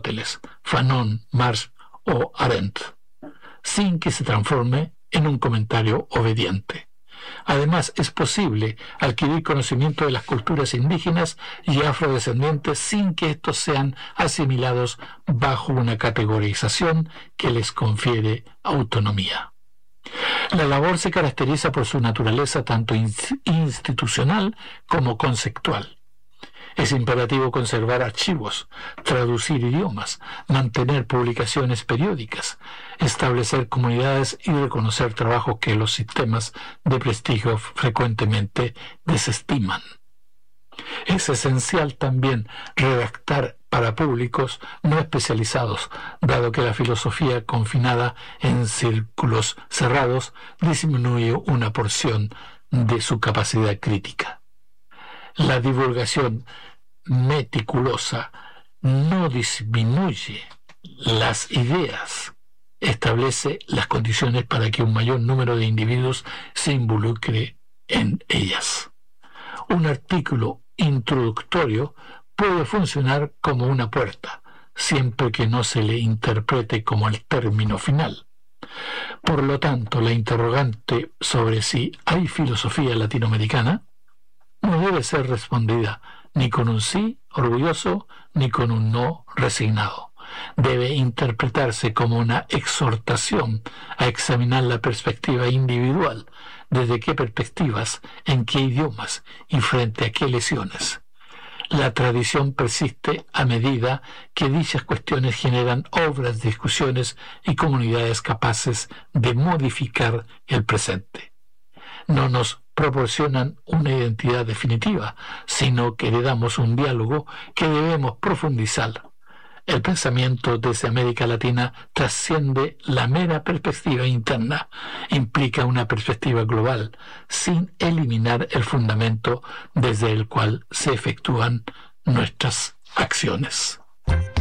Aristóteles, Fanon, Marx o Arendt, sin que se transforme en un comentario obediente. Además, es posible adquirir conocimiento de las culturas indígenas y afrodescendientes sin que estos sean asimilados bajo una categorización que les confiere autonomía. La labor se caracteriza por su naturaleza tanto institucional como conceptual. Es imperativo conservar archivos, traducir idiomas, mantener publicaciones periódicas, establecer comunidades y reconocer trabajos que los sistemas de prestigio frecuentemente desestiman. Es esencial también redactar para públicos no especializados, dado que la filosofía confinada en círculos cerrados disminuye una porción de su capacidad crítica. La divulgación meticulosa no disminuye las ideas, establece las condiciones para que un mayor número de individuos se involucre en ellas. Un artículo introductorio puede funcionar como una puerta, siempre que no se le interprete como el término final. Por lo tanto, la interrogante sobre si hay filosofía latinoamericana no debe ser respondida ni con un sí orgulloso ni con un no resignado. Debe interpretarse como una exhortación a examinar la perspectiva individual, desde qué perspectivas, en qué idiomas y frente a qué lesiones. La tradición persiste a medida que dichas cuestiones generan obras, discusiones y comunidades capaces de modificar el presente. No nos proporcionan una identidad definitiva, sino que heredamos un diálogo que debemos profundizar. El pensamiento desde América Latina trasciende la mera perspectiva interna, implica una perspectiva global, sin eliminar el fundamento desde el cual se efectúan nuestras acciones.